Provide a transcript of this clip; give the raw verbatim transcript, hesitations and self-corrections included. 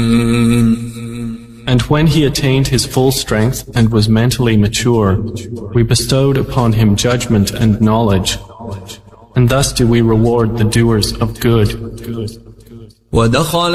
And when he attained his full strength and was mentally mature, we bestowed upon him judgment and knowledge, and thus do we reward the doers of good.